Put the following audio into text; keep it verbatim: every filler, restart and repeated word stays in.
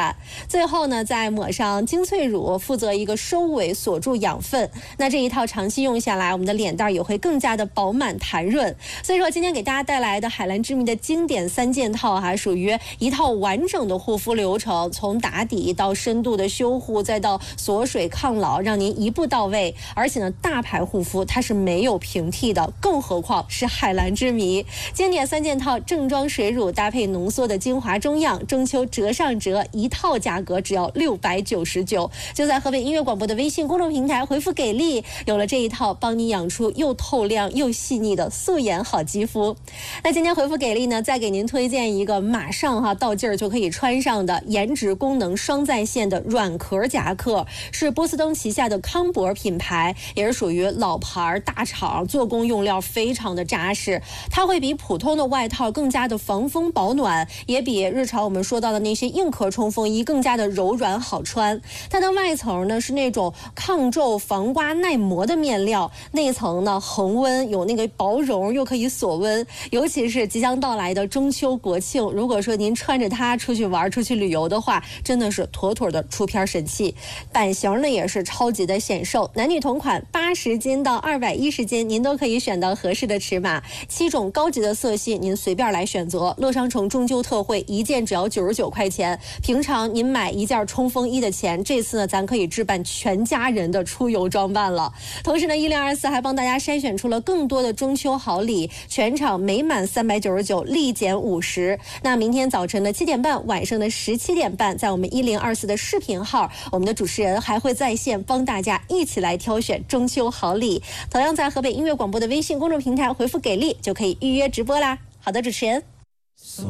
感。最后呢，再抹上精粹乳，负责一个收尾锁住养分。那这一套长期用下来，我们的脸蛋也会更加的饱满弹润。所以说，今天给大家带来的海蓝之谜的经典三件套哈，属于一套完整的护肤流程，从打底到深度的修护，再到锁水抗老，让您一步到位。而且呢，大牌护肤它是没有平替的，更何况是海蓝之谜。经典三件套正装水乳搭配浓缩的精华中样，中秋折上折，一套价格只要六百九十九。就在河北音乐广播的微信公众平台回复给力，有了这一套帮你养出又透亮又细腻的素颜好肌肤。那今天回复给力呢，再给您推荐一个马上哈到劲儿就可以穿上的颜值功能双在线的软壳夹克，是波司登旗下的康博品牌，也是属于老牌大厂，做工用料非常的扎实。它会比普通的外套更加的防风保暖，也比日常我们说到的那些硬壳冲锋衣更加的柔软好穿。它的外层呢是那种抗皱防刮耐磨的面料，内层呢恒温，有那个薄绒又可以锁温。尤其是即将到来的中秋国庆，如果说您穿着它出去玩出去旅游的话，真的是妥妥的出片神器。版型呢也是超级的显瘦，男女同款，八十斤到二百一十斤您都可以选到合适的尺码，七种高级的色系您随便来选择。乐商城中秋特惠，一件只要九十九块钱，平常您买一件冲锋衣的钱，这次呢咱可以置办全家人的出游装扮了。同时呢一零二四还帮大家筛选出了更多的中秋好礼，全场每满三百九十九立减五十。那明天早晨的七点半，晚上的十七点半，在我们一零二四的视频号，我们的主持人还会在线帮大家一起来挑选中秋好礼。同样在河北音乐广播的微信公众平台回复给力就可以预约直播啦。好的，主持人。